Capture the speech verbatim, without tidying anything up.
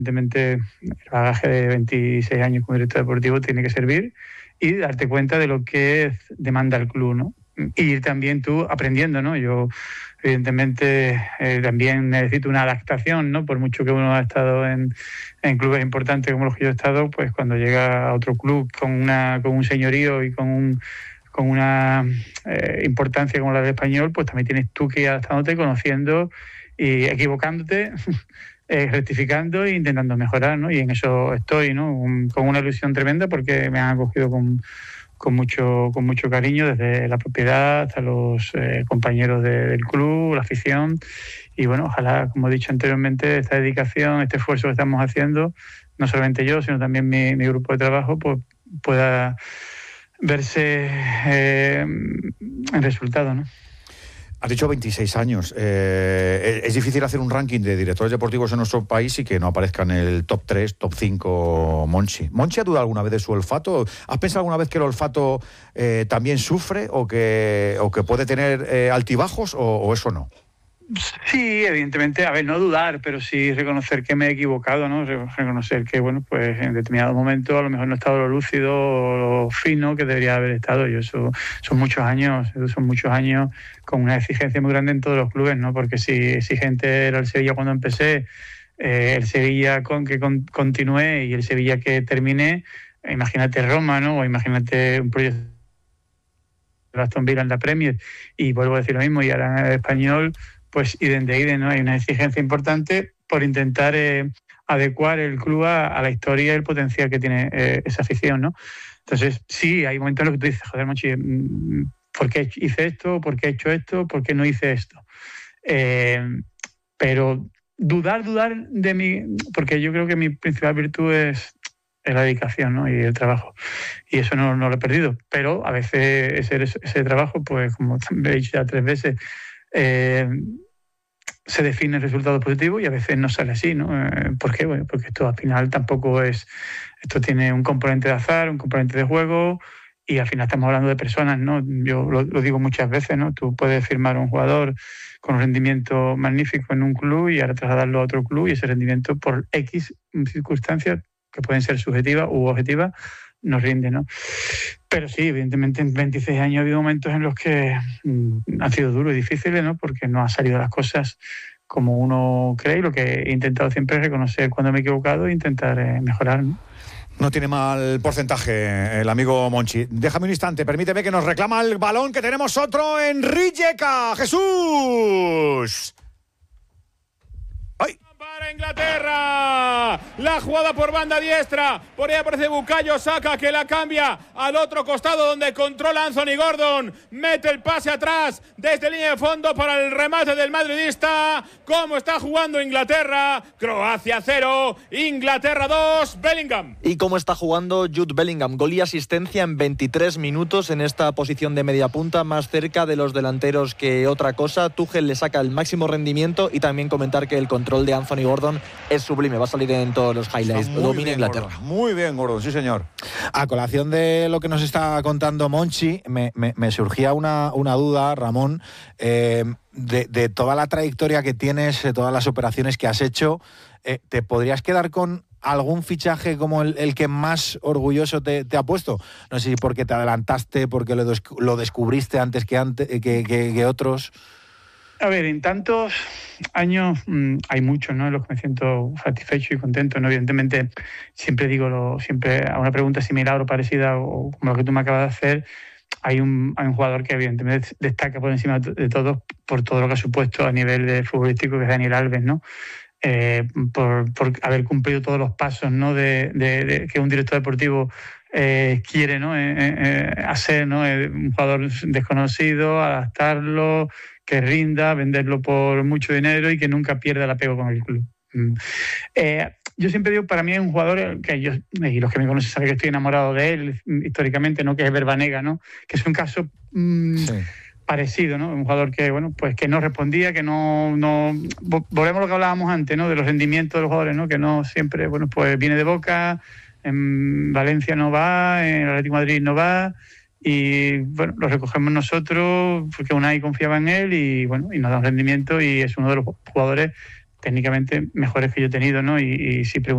Evidentemente, el bagaje de veintiséis años como director deportivo tiene que servir y darte cuenta de lo que demanda el club, ¿no? Y ir también tú aprendiendo, ¿no? Yo, evidentemente, eh, también necesito una adaptación, ¿no? Por mucho que uno ha estado en, en clubes importantes como los que yo he estado, pues cuando llega a otro club con una con un señorío y con un con una eh, importancia como la del Español, pues también tienes tú que ir adaptándote, conociendo y equivocándote, eh, rectificando e intentando mejorar, ¿no? Y en eso estoy, ¿no? Un, con una ilusión tremenda porque me han acogido con, con mucho con mucho cariño, desde la propiedad hasta los eh, compañeros de, del club, la afición. Y bueno, ojalá, como he dicho anteriormente, esta dedicación, este esfuerzo que estamos haciendo, no solamente yo, sino también mi, mi grupo de trabajo, pues pueda verse eh, en resultado, ¿no? Has dicho veintiséis años. Eh, es difícil hacer un ranking de directores deportivos en nuestro país y que no aparezca en el top tres, top cinco Monchi. ¿Monchi ha dudado alguna vez de su olfato? ¿Has pensado alguna vez que el olfato eh, también sufre o que, o que puede tener eh, altibajos o, o eso no? Sí, evidentemente, a ver, no dudar, pero sí reconocer que me he equivocado, ¿no? Reconocer que, bueno, pues en determinados momentos a lo mejor no he estado lo lúcido o lo fino que debería haber estado. Yo eso, son muchos años, son muchos años con una exigencia muy grande en todos los clubes, ¿no? Porque si exigente era el Sevilla cuando empecé, eh, el Sevilla con que con, continué y el Sevilla que terminé, imagínate Roma, ¿no? O imagínate un proyecto de Aston Villa en la Premier, y vuelvo a decir lo mismo, y ahora en el Español, pues idem de idem, ¿no? Hay una exigencia importante por intentar eh, adecuar el club a, a la historia y el potencial que tiene eh, esa afición, ¿no? Entonces, sí, hay momentos en los que tú dices, joder, Monchi, ¿por qué hice esto? ¿Por qué he hecho esto? ¿Por qué no hice esto? Eh, pero dudar, dudar de mí, porque yo creo que mi principal virtud es, es la dedicación, ¿no? Y el trabajo. Y eso no, no lo he perdido. Pero a veces ese, ese trabajo, pues como he dicho ya tres veces, Eh, se define el resultado positivo y a veces no sale así, ¿no? Eh, ¿Por qué? Bueno, porque esto al final tampoco es... Esto tiene un componente de azar, un componente de juego, y al final estamos hablando de personas, ¿no? Yo lo, lo digo muchas veces, ¿no? Tú puedes firmar a un jugador con un rendimiento magnífico en un club y ahora trasladarlo a otro club, y ese rendimiento por X circunstancias, que pueden ser subjetivas u objetivas, no rinde, ¿no? Pero sí, evidentemente en veintiséis años ha habido momentos en los que mmm, han sido duros y difíciles, ¿no? Porque no han salido las cosas como uno cree, y lo que he intentado siempre es reconocer cuando me he equivocado e intentar eh, mejorar, ¿no? No tiene mal porcentaje el amigo Monchi. Déjame un instante, permíteme que nos reclama el balón, que tenemos otro en Rijeka. ¡Jesús! ¡Ay! Para Inglaterra, la jugada por banda diestra, por ahí aparece Bukayo Saka, que la cambia al otro costado donde controla Anthony Gordon, mete el pase atrás desde línea de fondo para el remate del madridista. ¿Cómo está jugando Inglaterra? Croacia cero, Inglaterra dos, Bellingham. Y cómo está jugando Jude Bellingham, gol y asistencia en veintitrés minutos en esta posición de media punta, más cerca de los delanteros que otra cosa. Tuchel le saca el máximo rendimiento, y también comentar que el control de Anthony Gordon es sublime, va a salir en todos los highlights. Domina Inglaterra. Gordon, muy bien, Gordon, sí señor. A colación de lo que nos está contando Monchi, me, me, me surgía una, una duda, Ramón, eh, de, de toda la trayectoria que tienes, de todas las operaciones que has hecho, eh, ¿te podrías quedar con algún fichaje como el, el que más orgulloso te, te ha puesto? No sé si porque te adelantaste, porque lo, des, lo descubriste antes que, antes, que, que, que otros. A ver, en tantos años mmm, hay muchos, ¿no?, en los que me siento satisfecho y contento, ¿no? Evidentemente, siempre digo, lo, siempre a una pregunta similar o parecida o como lo que tú me acabas de hacer, hay un, hay un jugador que evidentemente destaca por encima de todos por todo lo que ha supuesto a nivel de futbolístico, que es Daniel Alves, ¿no? Eh, por, por haber cumplido todos los pasos, ¿no?, de, de, de que un director deportivo eh, quiere, ¿no?, eh, eh, hacer, ¿no?, eh, un jugador desconocido, adaptarlo, que rinda, venderlo por mucho dinero y que nunca pierda el apego con el club. Eh, yo siempre digo, para mí es un jugador que yo, y los que me conocen saben que estoy enamorado de él históricamente, ¿no?, que es Verbanega, ¿no?, que es un caso mmm, sí. parecido, ¿no? Un jugador que, bueno, pues que no respondía, que no, no... Volvemos a lo que hablábamos antes, ¿no?, de los rendimientos de los jugadores, ¿no?, que no siempre, bueno, pues viene de Boca, en Valencia no va, en el Atlético de Madrid no va, y bueno, lo recogemos nosotros porque Unai confiaba en él y bueno, y nos da un rendimiento, y es uno de los jugadores técnicamente mejores que yo he tenido, ¿no? Y, y si preguntas